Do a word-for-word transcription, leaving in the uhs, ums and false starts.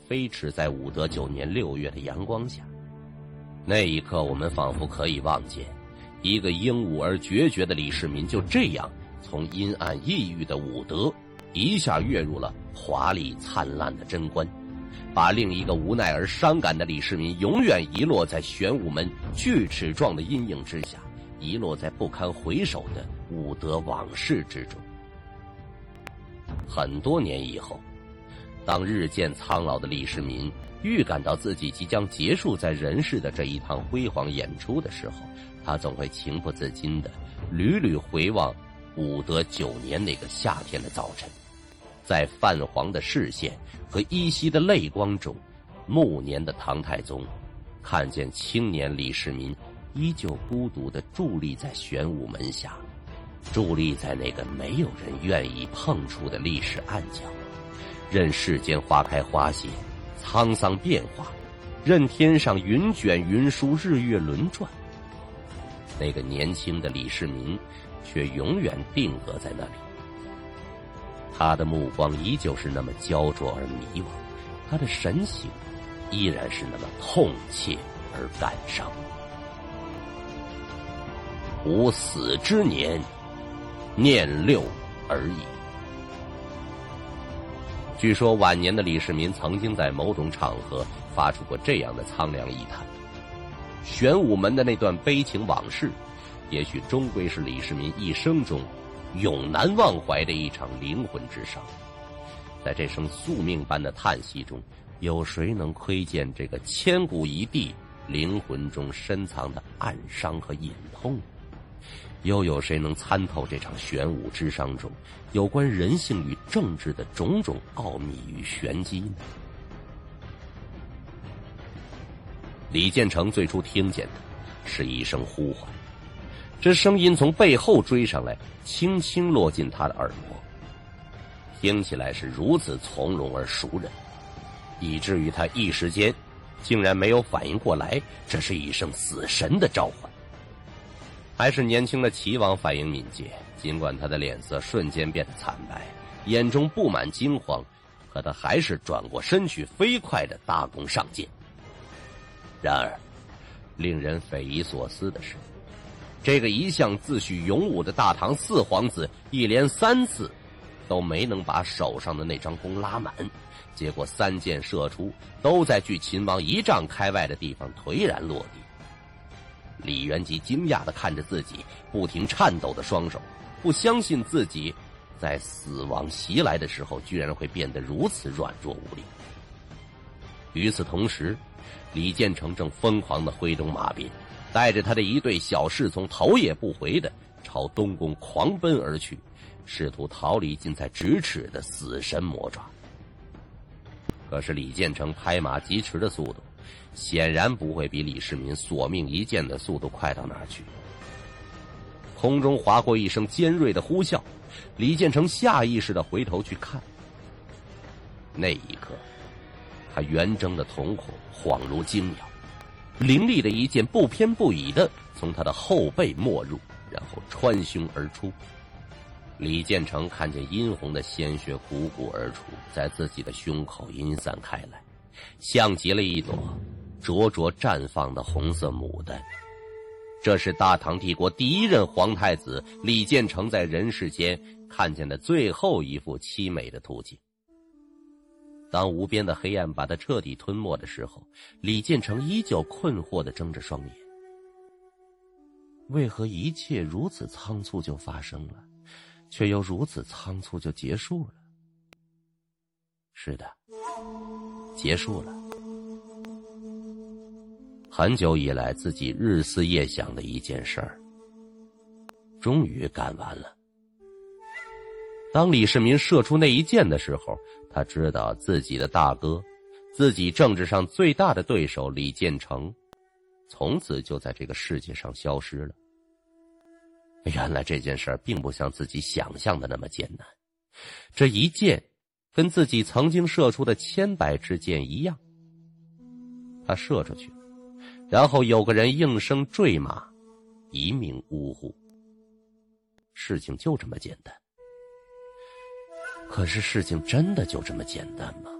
飞驰在武德九年六月的阳光下。那一刻，我们仿佛可以望见，一个英武而决绝的李世民就这样从阴暗抑郁的武德一下跃入了华丽灿烂的贞观，把另一个无奈而伤感的李世民永远遗落在玄武门锯齿状的阴影之下，遗落在不堪回首的武德往事之中。很多年以后，当日渐苍老的李世民预感到自己即将结束在人世的这一趟辉煌演出的时候，他总会情不自禁地屡屡回望武德九年那个夏天的早晨，在泛黄的视线和依稀的泪光中，暮年的唐太宗看见青年李世民依旧孤独地伫立在玄武门下，伫立在那个没有人愿意碰触的历史暗角，任世间花开花谢，沧桑变化，任天上云卷云舒，日月轮转。那个年轻的李世民却永远定格在那里，他的目光依旧是那么焦灼而迷惘，他的神情依然是那么痛切而感伤。吾死之年，念六而已。据说晚年的李世民曾经在某种场合发出过这样的苍凉一叹：玄武门的那段悲情往事，也许终归是李世民一生中永难忘怀的一场灵魂之伤。在这声宿命般的叹息中，有谁能窥见这个千古一帝灵魂中深藏的暗伤和隐痛？又有谁能参透这场玄武之伤中有关人性与政治的种种奥秘与玄机呢？李建成最初听见的是一声呼唤，这声音从背后追上来，轻轻落进他的耳膜，听起来是如此从容而熟稔，以至于他一时间竟然没有反应过来，这是一声死神的召唤。还是年轻的齐王反应敏捷，尽管他的脸色瞬间变得惨白，眼中布满惊慌，可他还是转过身去，飞快地搭弓上箭。然而令人匪夷所思的是，这个一向自诩勇武的大唐四皇子一连三次都没能把手上的那张弓拉满，结果三箭射出，都在距秦王一丈开外的地方颓然落地。李元吉惊讶地看着自己不停颤抖的双手，不相信自己在死亡袭来的时候居然会变得如此软弱无力。与此同时，李建成正疯狂地挥动马鞭，带着他的一队小侍从头也不回地朝东宫狂奔而去，试图逃离近在咫尺的死神魔爪。可是李建成拍马疾驰的速度显然不会比李世民索命一箭的速度快到哪儿去。空中划过一声尖锐的呼啸，李建成下意识地回头去看。那一刻，他圆睁的瞳孔恍如惊鸟，凌厉的一箭不偏不倚地从他的后背没入，然后穿胸而出。李建成看见殷红的鲜血汩汩而出，在自己的胸口阴散开来，像极了一朵灼灼绽放的红色牡丹。这是大唐帝国第一任皇太子李建成在人世间看见的最后一幅凄美的图景。当无边的黑暗把他彻底吞没的时候，李建成依旧困惑地睁着双眼。为何一切如此仓促就发生了，却又如此仓促就结束了？是的，结束了。很久以来自己日思夜想的一件事儿，终于干完了。当李世民射出那一箭的时候，他知道自己的大哥，自己政治上最大的对手李建成，从此就在这个世界上消失了。原来这件事儿并不像自己想象的那么艰难，这一箭跟自己曾经射出的千百支箭一样，他射出去，然后有个人应声坠马，一命呜呼。事情就这么简单。可是事情真的就这么简单吗？